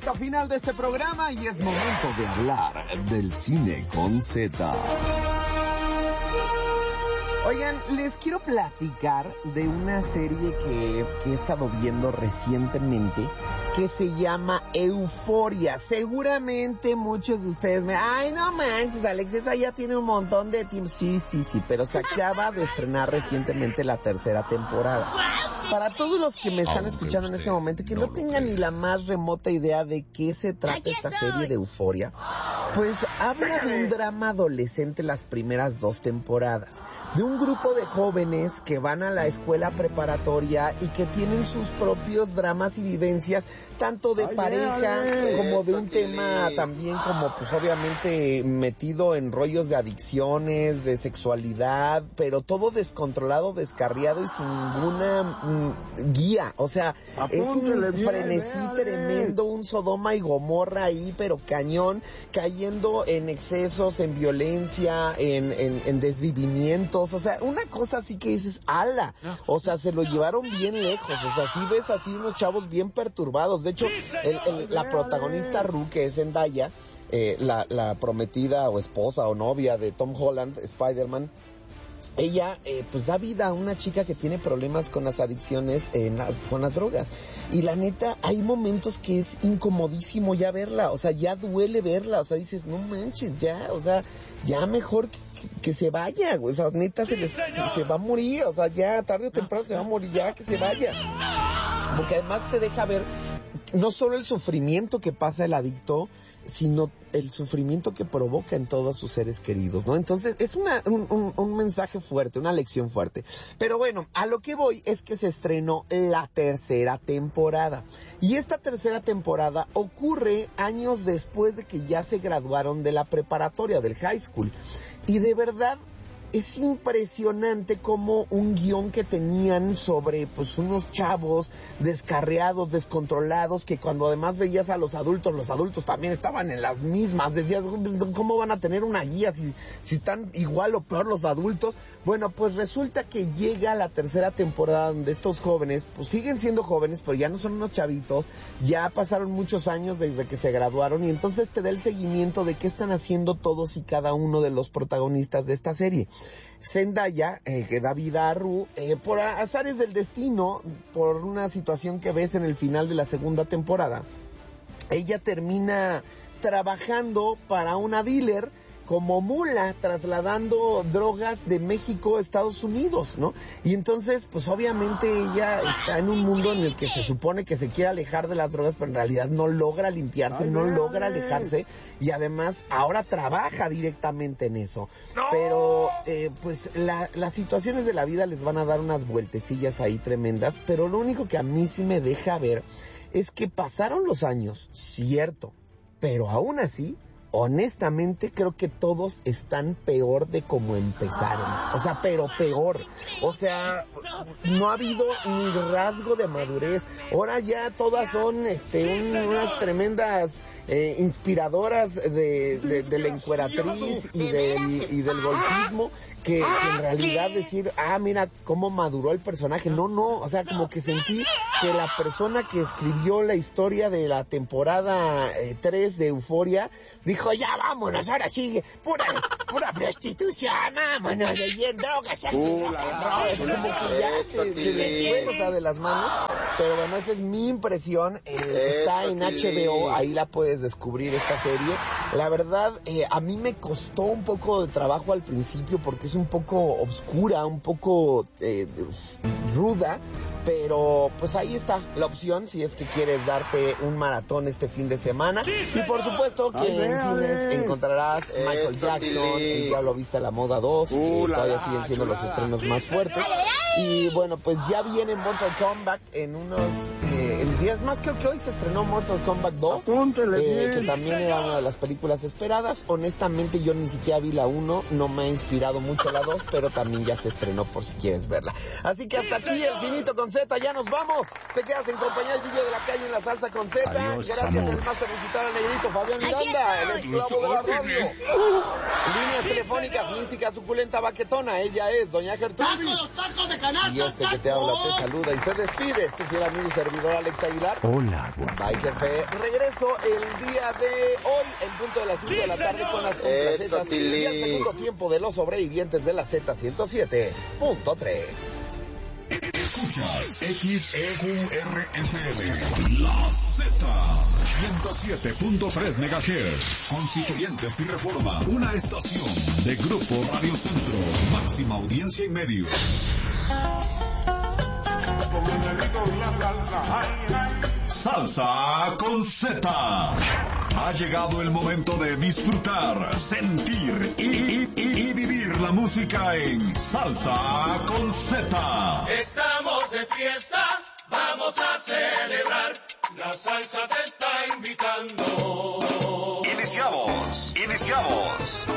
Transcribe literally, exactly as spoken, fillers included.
recta final de este programa y es momento de hablar del cine con Z. Oigan, les quiero platicar de una serie que, que he estado viendo recientemente que se llama Euforia. Seguramente muchos de ustedes me... Ay, no manches, Alex, esa ya tiene un montón de tiempo. Sí, sí, sí, pero se acaba de estrenar recientemente la tercera temporada. Para todos los que me están escuchando en este momento que no tengan ni la más remota idea de qué se trata esta serie de Euforia, pues habla de un drama adolescente las primeras dos temporadas, de un grupo de jóvenes que van a la escuela preparatoria y que tienen sus propios dramas y vivencias, tanto de pareja como de un tema también como pues obviamente metido en rollos de adicciones, de sexualidad, pero todo descontrolado, descarriado y sin ninguna mm, guía. O sea, es un frenesí tremendo, un Sodoma y Gomorra ahí, pero cañón, cayendo en excesos, en violencia, en, en, en desvivimientos. O sea, una cosa así que dices, ala, o sea, se lo llevaron bien lejos. O sea, sí ves así unos chavos bien perturbados. De hecho, el, el, la protagonista Rue, que es Zendaya, eh, la, la prometida o esposa o novia de Tom Holland, Spider-Man, ella eh, pues da vida a una chica que tiene problemas con las adicciones, eh, las, con las drogas. Y la neta, hay momentos que es incomodísimo ya verla, o sea, ya duele verla, o sea, dices, no manches, ya, o sea, ya mejor que, que, que se vaya, o sea, neta se, les, se, se va a morir, o sea, ya tarde o temprano se va a morir, ya que se vaya. Porque además te deja ver no solo el sufrimiento que pasa el adicto, sino el sufrimiento que provoca en todos sus seres queridos, ¿no? Entonces, es una, un, un, un mensaje fuerte, una lección fuerte. Pero bueno, a lo que voy es que se estrenó la tercera temporada. Y esta tercera temporada ocurre años después de que ya se graduaron de la preparatoria, del high school. Y de verdad, es impresionante como un guión que tenían sobre pues unos chavos descarriados, descontrolados, que cuando además veías a los adultos, los adultos también estaban en las mismas, decías, ¿cómo van a tener una guía si, si están igual o peor los adultos? Bueno, pues resulta que llega la tercera temporada donde estos jóvenes, pues siguen siendo jóvenes, pero ya no son unos chavitos, ya pasaron muchos años desde que se graduaron y entonces te da el seguimiento de qué están haciendo todos y cada uno de los protagonistas de esta serie. Zendaya, eh, que da vida a Rue, eh, por azares del destino, por una situación que ves en el final de la segunda temporada, ella termina trabajando para una dealer como mula, trasladando drogas de México a Estados Unidos, ¿no? Y entonces, pues obviamente ella está en un mundo en el que se supone que se quiere alejar de las drogas, pero en realidad no logra limpiarse, no logra alejarse, y además ahora trabaja directamente en eso. Pero, eh, pues la, las situaciones de la vida les van a dar unas vueltecillas ahí tremendas, pero lo único que a mí sí me deja ver es que pasaron los años, cierto, pero aún así, honestamente creo que todos están peor de como empezaron, o sea, pero peor, o sea, no ha habido ni rasgo de madurez. Ahora ya todas son este un, unas tremendas eh, inspiradoras de, de, de la encueratriz y del, y del golpismo, que, que en realidad decir, ah, mira cómo maduró el personaje, no, no, o sea, como que sentí que la persona que escribió la historia de la temporada eh, tres de Euforia dijo, ya vámonos, ahora sigue, pura, pura prostitución, vámonos, de bien, drogas, sexo, uh, la, es como que ya se, se les fue, o sea, de las manos. Pero bueno, esa es mi impresión. Eh, está en H B O, ahí la puedes descubrir esta serie. La verdad, eh, a mí me costó un poco de trabajo al principio porque es un poco obscura, un poco eh, ruda, pero pues ahí está la opción si es que quieres darte un maratón este fin de semana. Y por supuesto que ver, en cines encontrarás eh, Michael Jackson, El Diablo Viste a la Moda dos, uh, que todavía la, siguen siendo chulada, los estrenos más fuertes. Y bueno, pues ya viene Mortal Kombat en unos eh, en días más. Creo que hoy se estrenó Mortal Kombat dos, eh, que también era una de las películas esperadas. Honestamente yo ni siquiera vi la uno, no me ha inspirado mucho la dos, pero también ya se estrenó por si quieres verla. Así que hasta aquí el Cinito con Z, ya nos vamos. Te quedas en compañía del D J de la calle en la salsa con Z. Adiós, gracias amor. Además por visitar al negrito Fabián Miranda, el esclavo de la radio. Uh, líneas telefónicas, mística suculenta baquetona, ella es Doña Gertrudis. ¡Tacos, tacos de Y este que te habla te saluda y se despide. Este fiel amigo y servidor Alex Aguilar. Hola, guapo. Bye, jefe. Regreso el día de hoy en punto de las cinco de la tarde con las complacencias y el segundo tiempo de los sobrevivientes de la Z ciento siete punto tres. Escuchas X E Q R F M, La Z, ciento siete punto tres megahertz, Constituyentes y Reforma, una estación de Grupo Radio Centro, máxima audiencia y medios. Salsa con Z. Ha llegado el momento de disfrutar, sentir y, y, y, y vivir la música en Salsa con Z. Estamos de fiesta, vamos a celebrar, la salsa te está invitando. Iniciamos, iniciamos.